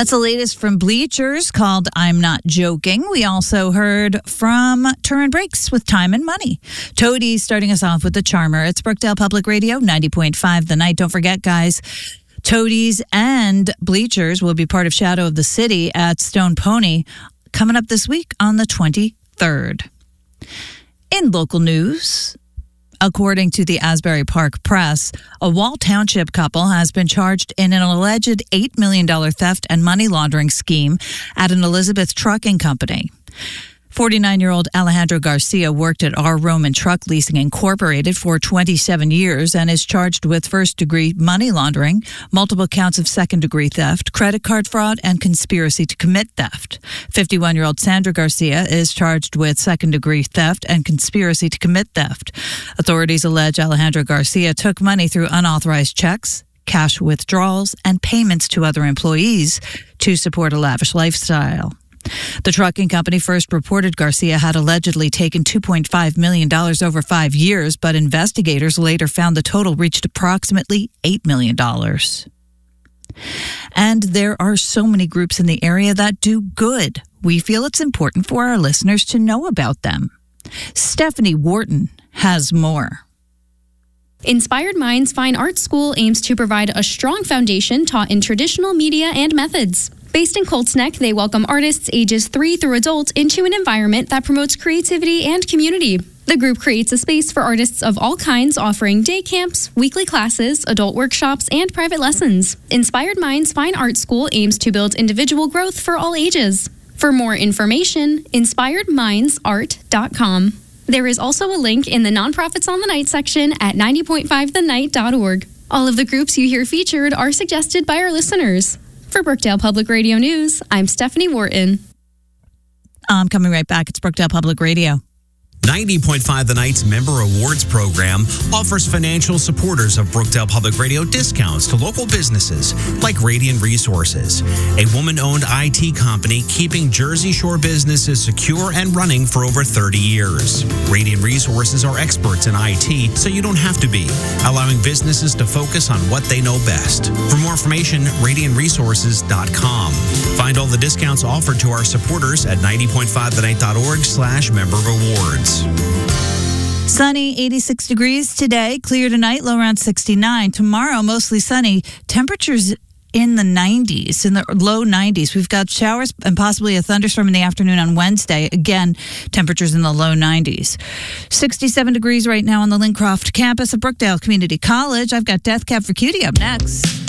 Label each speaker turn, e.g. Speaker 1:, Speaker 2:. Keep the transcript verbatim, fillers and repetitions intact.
Speaker 1: That's the latest from Bleachers called I'm Not Joking. We also heard from Turin Brakes with Time and Money. Toadies starting us off with The Charmer. It's Brookdale Public Radio, ninety point five The Night. Don't forget, guys, Toadies and Bleachers will be part of Shadow of the City at Stone Pony coming up this week on the twenty-third. In local news, according to the Asbury Park Press, a Wall Township couple has been charged in an alleged eight million dollars theft and money laundering scheme at an Elizabeth trucking company. forty-nine-year-old Alejandro Garcia worked at R. Roman Truck Leasing Incorporated for twenty-seven years and is charged with first-degree money laundering, multiple counts of second-degree theft, credit card fraud, and conspiracy to commit theft. fifty-one-year-old Sandra Garcia is charged with second-degree theft and conspiracy to commit theft. Authorities allege Alejandro Garcia took money through unauthorized checks, cash withdrawals, and payments to other employees to support a lavish lifestyle. The trucking company first reported Garcia had allegedly taken two point five million dollars over five years, but investigators later found the total reached approximately eight million dollars. And there are so many groups in the area that do good. We feel it's important for our listeners to know about them. Stephanie Wharton has more.
Speaker 2: Inspired Minds Fine Arts School aims to provide a strong foundation taught in traditional media and methods. Based in Colts Neck, they welcome artists ages three through adult into an environment that promotes creativity and community. The group creates a space for artists of all kinds, offering day camps, weekly classes, adult workshops, and private lessons. Inspired Minds Fine Arts School aims to build individual growth for all ages. For more information, inspired minds art dot com. There is also a link in the Nonprofits on the Night section at ninety point five the night dot org. All of the groups you hear featured are suggested by our listeners. For Brookdale Public Radio News, I'm Stephanie Wharton.
Speaker 1: I'm coming right back. It's Brookdale Public Radio.
Speaker 3: ninety point five The Night's Member Awards program offers financial supporters of Brookdale Public Radio discounts to local businesses like Radiant Resources, a woman-owned I T company keeping Jersey Shore businesses secure and running for over thirty years. Radiant Resources are experts in I T, so you don't have to be, allowing businesses to focus on what they know best. For more information, radiant resources dot com. Find all the discounts offered to our supporters at ninety point five the night dot org slash member rewards.
Speaker 1: Sunny, eighty-six degrees today. Clear tonight, low around sixty-nine. Tomorrow, mostly sunny. Temperatures in the nineties, in the low nineties. We've got showers and possibly a thunderstorm in the afternoon on Wednesday. Again, temperatures in the low nineties. sixty-seven degrees right now on the Lincroft campus of Brookdale Community College. I've got Death Cab for Cutie up next.